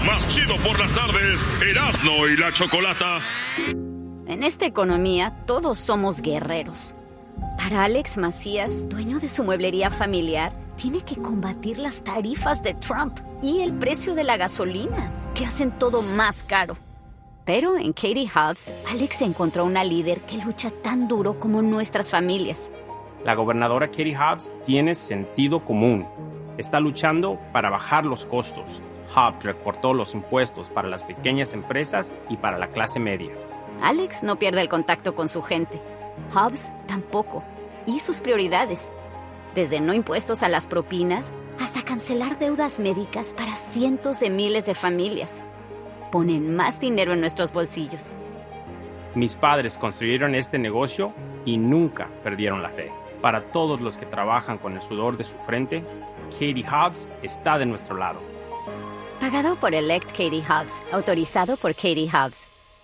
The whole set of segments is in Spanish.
más chido por las tardes, Erasmo y la Chocolata. En esta economía, todos somos guerreros. Para Alex Macías, dueño de su mueblería familiar, tiene que combatir las tarifas de Trump y el precio de la gasolina, que hacen todo más caro. Pero en Katie Hobbs, Alex encontró una líder que lucha tan duro como nuestras familias. La gobernadora Katie Hobbs tiene sentido común. Está luchando para bajar los costos. Hobbs recortó los impuestos para las pequeñas empresas y para la clase media. Alex no pierde el contacto con su gente. Hobbs tampoco. Y sus prioridades. Desde no impuestos a las propinas hasta cancelar deudas médicas para cientos de miles de familias. Ponen más dinero en nuestros bolsillos. Mis padres construyeron este negocio y nunca perdieron la fe. Para todos los que trabajan con el sudor de su frente, Katie Hobbs está de nuestro lado. Pagado por Elect Katie Hobbs. Autorizado por Katie Hobbs.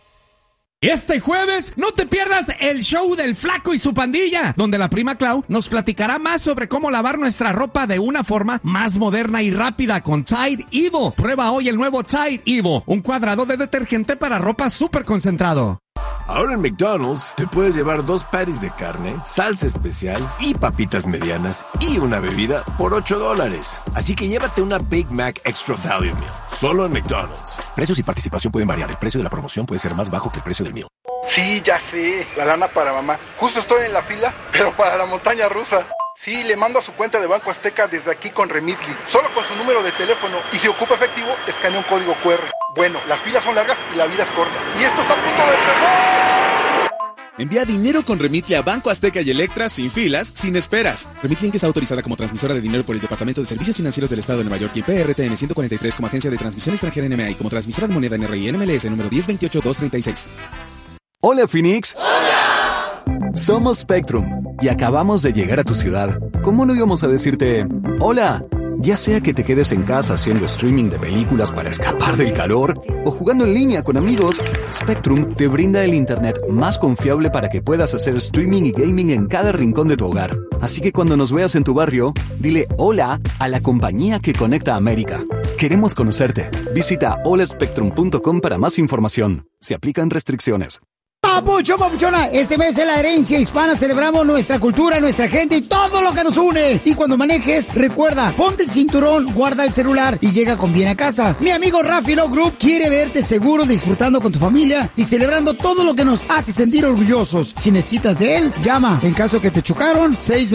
Este jueves, no te pierdas el show del Flaco y su pandilla, donde la prima Clau nos platicará más sobre cómo lavar nuestra ropa de una forma más moderna y rápida con Tide Evo. Prueba hoy el nuevo Tide Evo, un cuadrado de detergente para ropa súper concentrado. Ahora en McDonald's te puedes llevar 2 patties de carne, salsa especial y papitas medianas y una bebida por $8. Así que llévate una Big Mac Extra Value Meal, solo en McDonald's. Precios y participación pueden variar. El precio de la promoción puede ser más bajo que el precio del meal. Sí, ya sé, la lana para mamá. Justo estoy en la fila, pero para la montaña rusa. Sí, le mando a su cuenta de Banco Azteca desde aquí con Remitly, solo con su número de teléfono, y si ocupa efectivo, escanea un código QR. Bueno, las filas son largas y la vida es corta. Y esto está a punto de empezar. Envía dinero con Remitly a Banco Azteca y Electra sin filas, sin esperas. Remitly Inc. está autorizada como transmisora de dinero por el Departamento de Servicios Financieros del Estado de Nueva York y PRTN 143 como agencia de transmisión extranjera NMA y como transmisora de moneda NRI NMLS número 1028236. Hola, Phoenix. ¡Hola! Somos Spectrum y acabamos de llegar a tu ciudad. ¿Cómo no íbamos a decirte hola? Ya sea que te quedes en casa haciendo streaming de películas para escapar del calor o jugando en línea con amigos, Spectrum te brinda el internet más confiable para que puedas hacer streaming y gaming en cada rincón de tu hogar. Así que cuando nos veas en tu barrio, dile hola a la compañía que conecta a América. Queremos conocerte. Visita holaspectrum.com para más información. Se aplican restricciones. Papucho, papuchona, este mes en la herencia hispana celebramos nuestra cultura, nuestra gente y todo lo que nos une. Y cuando manejes, recuerda, ponte el cinturón, guarda el celular y llega con bien a casa. Mi amigo Rafi Love Group quiere verte seguro disfrutando con tu familia y celebrando todo lo que nos hace sentir orgullosos. Si necesitas de él, llama. En caso que te chocaron,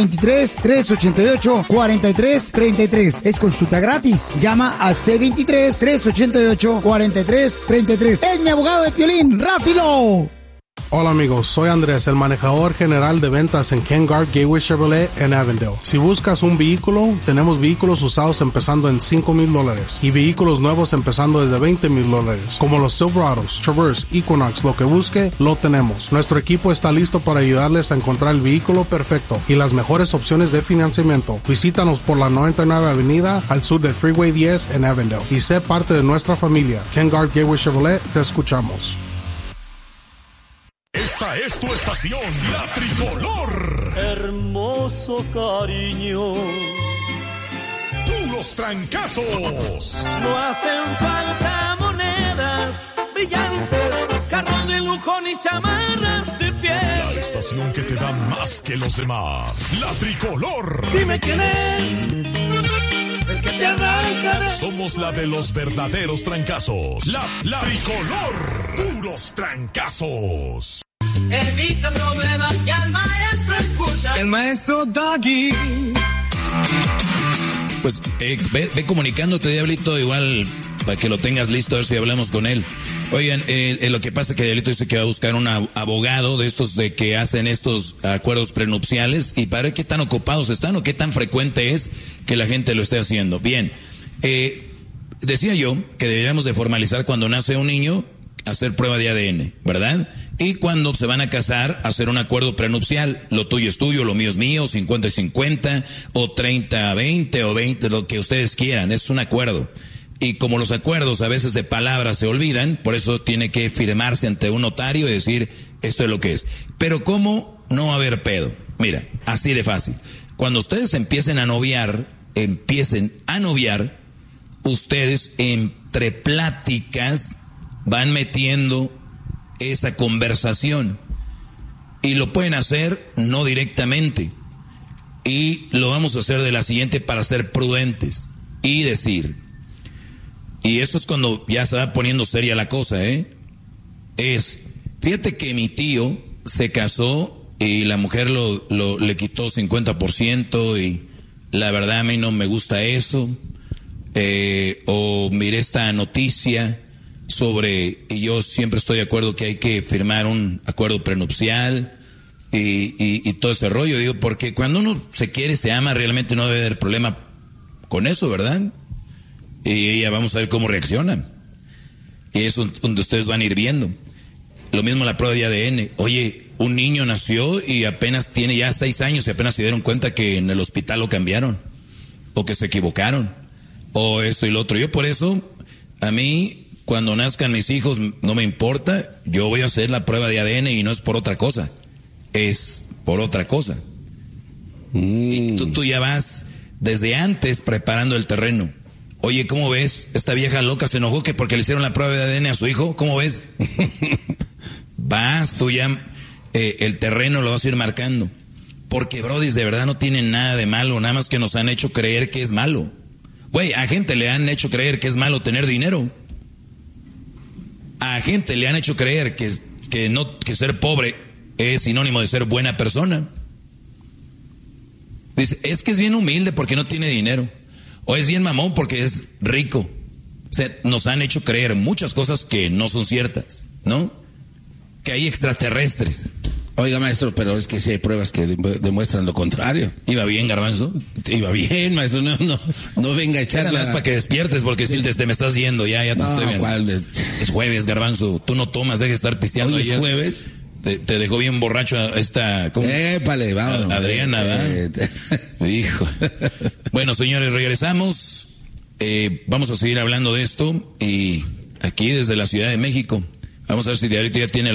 623-388-4333. Es consulta gratis. Llama al C23-388-4333. Es mi abogado de Piolín, Rafi Love. Hola amigos, soy Andrés, el manejador general de ventas en Ken Garff Gateway Chevrolet en Avondale. Si buscas un vehículo, tenemos vehículos usados empezando en $5,000 y vehículos nuevos empezando desde $20,000. Como los Silverados, Traverse, Equinox, lo que busque, lo tenemos. Nuestro equipo está listo para ayudarles a encontrar el vehículo perfecto y las mejores opciones de financiamiento. Visítanos por la 99 Avenida al sur del Freeway 10 en Avondale y sé parte de nuestra familia. Ken Garff Gateway Chevrolet, te escuchamos. Esta es tu estación, La Tricolor. Hermoso cariño. Puros trancazos. No hacen falta monedas brillantes, carros de lujo ni chamarras de piel. La estación que te da más que los demás. La Tricolor. Dime quién es el que te arranca de... Somos la de los verdaderos trancazos. La Tricolor. Puros trancazos. Evita problemas y al maestro escucha. El maestro Doggy. Pues ve comunicándote, Diablito, igual para que lo tengas listo, a ver si hablamos con él. Oigan, lo que pasa es que Diablito dice que va a buscar un abogado de estos de que hacen estos acuerdos prenupciales y para ver qué tan ocupados están o qué tan frecuente es que la gente lo esté haciendo. Bien, decía yo que deberíamos de formalizar cuando nace un niño, hacer prueba de ADN, ¿verdad? Y cuando se van a casar, hacer un acuerdo prenupcial. Lo tuyo es tuyo, lo mío es mío, 50-50, o 30-20, o 20, lo que ustedes quieran. Es un acuerdo. Y como los acuerdos a veces de palabras se olvidan, por eso tiene que firmarse ante un notario y decir, esto es lo que es. Pero ¿cómo no va a haber pedo? Mira, así de fácil. Cuando ustedes empiecen a noviar, ustedes entre pláticas van metiendo esa conversación. Y lo pueden hacer no directamente. Y lo vamos a hacer de la siguiente para ser prudentes. Y decir, y eso es cuando ya se va poniendo seria la cosa, fíjate que mi tío se casó y la mujer le quitó 50% y la verdad a mí no me gusta eso. O miré esta noticia y yo siempre estoy de acuerdo que hay que firmar un acuerdo prenupcial y todo ese rollo. Digo, porque cuando uno se quiere, se ama, realmente no debe haber problema con eso, ¿verdad? Y ella, vamos a ver cómo reacciona. Y eso es donde ustedes van a ir viendo. Lo mismo la prueba de ADN. Oye, un niño nació y apenas tiene ya 6 años y apenas se dieron cuenta que en el hospital lo cambiaron. O que se equivocaron. O esto y lo otro. Yo por eso, a mí, cuando nazcan mis hijos, no me importa. Yo voy a hacer la prueba de ADN y no es por otra cosa. Es por otra cosa. Y tú ya vas desde antes preparando el terreno. Oye, ¿cómo ves? Esta vieja loca se enojó que porque le hicieron la prueba de ADN a su hijo. ¿Cómo ves? Vas, tú ya el terreno lo vas a ir marcando. Porque, brodis, de verdad no tienen nada de malo. Nada más que nos han hecho creer que es malo. Güey, a gente le han hecho creer que es malo tener dinero. A gente le han hecho creer que ser pobre es sinónimo de ser buena persona. Dice, es que es bien humilde porque no tiene dinero. O es bien mamón porque es rico. O sea, nos han hecho creer muchas cosas que no son ciertas, ¿no? Que hay extraterrestres. Oiga, maestro, pero es que sí hay pruebas que demuestran lo contrario. ¿Iba bien, Garbanzo? Iba bien, maestro, no venga a echarla. Nada más para que despiertes, porque si te me estás yendo, ya te estoy viendo. Es jueves, Garbanzo, tú no tomas, deja de estar pisteando. ¿Hoy es jueves? Te dejó bien borracho esta... Épale, vámonos. Adriana, ¿verdad? Hijo. Bueno, señores, regresamos. Vamos a seguir hablando de esto. Y aquí desde la Ciudad de México. Vamos a ver si Diablito ya tiene